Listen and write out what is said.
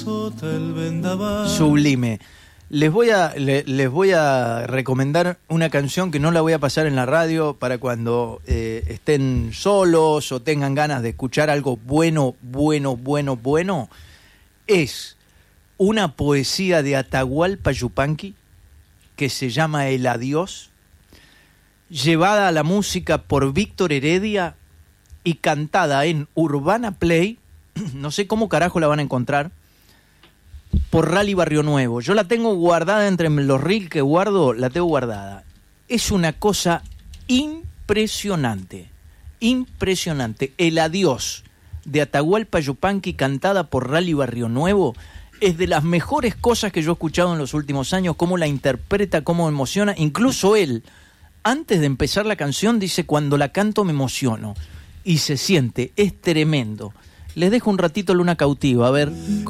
Sublime. Les voy a recomendar una canción que no la voy a pasar en la radio para cuando estén solos o tengan ganas de escuchar algo bueno. Es una poesía de Atahualpa Yupanqui que se llama El Adiós, llevada a la música por Víctor Heredia y cantada en Urbana Play, no sé cómo carajo la van a encontrar, por Rally Barrio Nuevo. Yo la tengo guardada entre los reels que guardo, la tengo guardada. Es una cosa impresionante. El Adiós de Atahualpa Yupanqui cantada por Rally Barrio Nuevo es de las mejores cosas que yo he escuchado en los últimos años, cómo la interpreta, cómo emociona. Incluso él, antes de empezar la canción, dice: cuando la canto me emociono. Y se siente, es tremendo. Les dejo un ratito Luna Cautiva, a ver